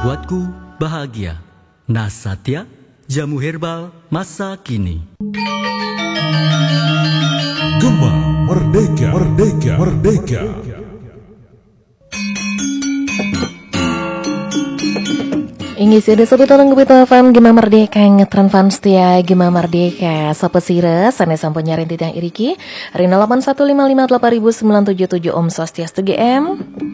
Buatku bahagia. Nasatya, jamu herbal masa kini. Gema Merdeka, Merdeka, Merdeka. Ingin sudah sobat tolong kebetulan FM Gema Merdeka ngetren fans tia Gema Merdeka Sopo sire sana sampun nyarin titiang iriki Rina 8155809777 Om Swastiastu GM.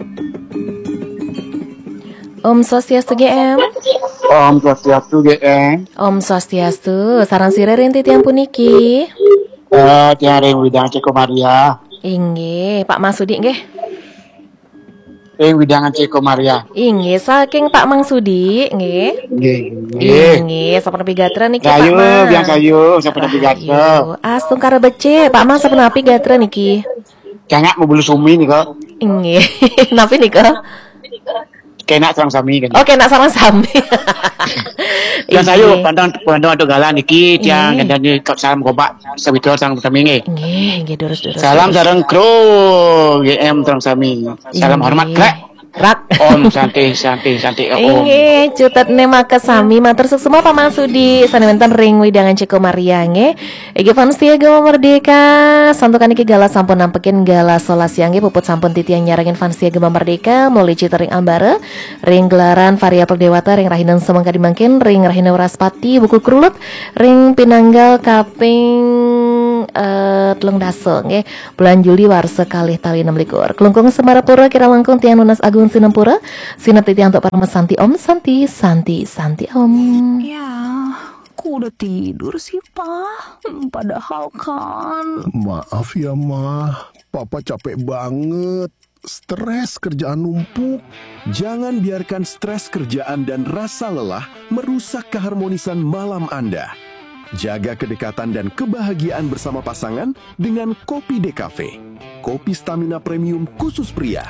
Om Swastiastu GM. Om Swastiastu GM. Om Swastiastu. Sarang sire rin titiang puniki. Tiang Widang Ceko Maria. Inge Pak Masudi nggih. Widangan Ceko Maria. Inge saking Pak Mangsudi nggih. Inge sampun pigatren niki Pak Kayu, Mas. biang kayu, sampun pigatren. Astung karo becik Pak Mas sampun pigatren niki. Kengak mau bulu sumi nih kok. Inge. Napi nika? Kena sarang sami kan. Oke, nak sama-sama. Yang sayu pandang atau galan niki tiang gandani kau salam kobak sabitor sarang sami nggih. Nggih, durus-durus. Salam sareng kru GM sarang sami. Salam hormat krek. Rak. Om santai Om. Inge cutet nema kesami matur semua Pak Masudi sanewentan ring widangan Ceko Maria nge. Iki fans tia Gema Merdeka santukan iki gala sampun nampekin gala solasi nge puput sampun titiang nyarangin fans tia Gema Merdeka mulai cita ring ambare ring gelaran variabel dewata ring rahinan semangka dimangkin ring rahina waraspati buku kerulut ring pinanggal kaping telung daso nge bulan Juli warsa kalih tali 26 kelungkung Semarapura kira langkung tiang lunas agung Sinampura sinap titiang untuk para Santi Om Santi Om. Ya, aku udah tidur sih Pak. Padahal kan. Maaf ya Ma, Papa capek banget. Stres kerjaan numpuk. Jangan biarkan stres kerjaan dan rasa lelah merusak keharmonisan malam Anda. Jaga kedekatan dan kebahagiaan bersama pasangan dengan Kopi Decafe. Kopi stamina premium khusus pria.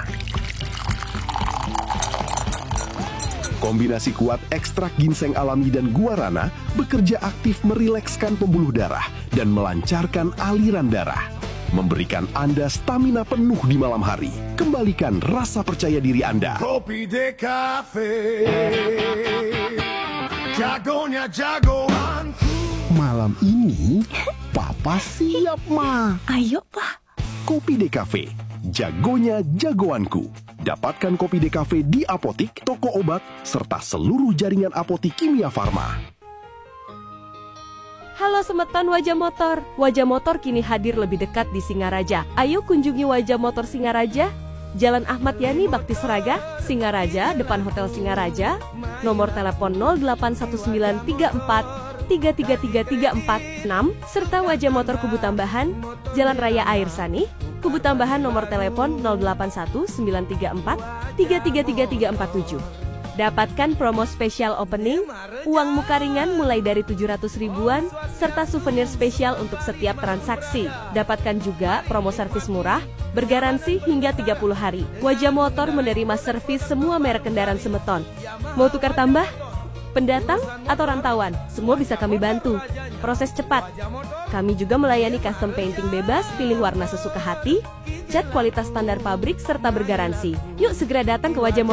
Kombinasi kuat ekstrak ginseng alami dan guarana bekerja aktif merilekskan pembuluh darah dan melancarkan aliran darah. Memberikan Anda stamina penuh di malam hari. Kembalikan rasa percaya diri Anda. Kopi Decafe, jagonya jagoanku. Malam ini, Papa siap, Ma. Ayo Pak. Kopi Decafe, jagonya jagoanku. Dapatkan Kopi Decafe di apotik, toko obat, serta seluruh jaringan apotik Kimia Farma. Halo Semeton Wajah Motor. Wajah Motor kini hadir lebih dekat di Singaraja. Ayo kunjungi Wajah Motor Singaraja, Jalan Ahmad Yani Bakti Seraga, Singaraja, depan Hotel Singaraja. Nomor telepon 081934 333346 serta Wajah Motor Kubu Tambahan, Jalan Raya Air Sani, Kubu Tambahan nomor telepon 081934 333347. Dapatkan promo spesial opening, uang muka ringan mulai dari 700 ribuan, serta souvenir spesial untuk setiap transaksi. Dapatkan juga promo servis murah, bergaransi hingga 30 hari. Wajah Motor menerima servis semua merek kendaraan Semeton. Mau tukar tambah? Pendatang atau rantauan, semua bisa kami bantu. Proses cepat. Kami juga melayani custom painting bebas, pilih warna sesuka hati, cat kualitas standar pabrik, serta bergaransi. Yuk segera datang ke Wajah Motor.